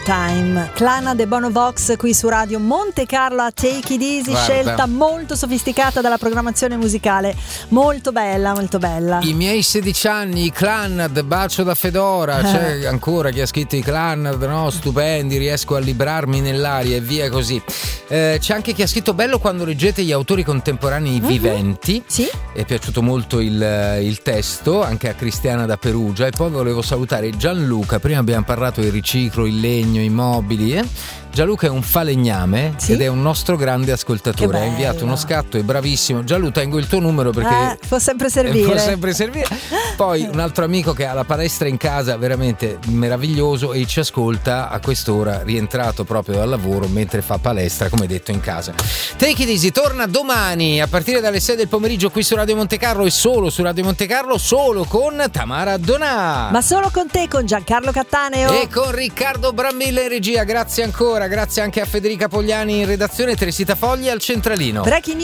Time, Clana de Bono Vox qui su Radio Monte Carlo a Take It Easy. Guarda. Scelta molto sofisticata dalla programmazione musicale, molto bella, molto bella. I miei 16 anni, i Clannad, bacio da Fedora, c'è ancora chi ha scritto i Clannad, no? Stupendi, riesco a librarmi nell'aria e via così. C'è anche chi ha scritto bello quando leggete gli autori contemporanei viventi. Sì. È piaciuto molto il testo, anche a Cristiana da Perugia. E poi volevo salutare Gianluca, prima abbiamo parlato del riciclo, il legno, i mobili. Gianluca è un falegname, sì? Ed è un nostro grande ascoltatore. Ha inviato uno scatto, è bravissimo. Gianluca, tengo il tuo numero perché può sempre servire. Può sempre servire. Poi un altro amico che ha la palestra in casa, veramente meraviglioso, e ci ascolta a quest'ora, rientrato proprio dal lavoro mentre fa palestra, come detto, in casa. Take It Easy torna domani a partire dalle 6 del pomeriggio qui su Radio Monte Carlo, e solo su Radio Monte Carlo, solo con Tamara Donà. Ma solo con te, con Giancarlo Cattaneo e con Riccardo Brambilla in regia. Grazie ancora, grazie anche a Federica Pogliani in redazione, Teresita Fogli al centralino. Breaking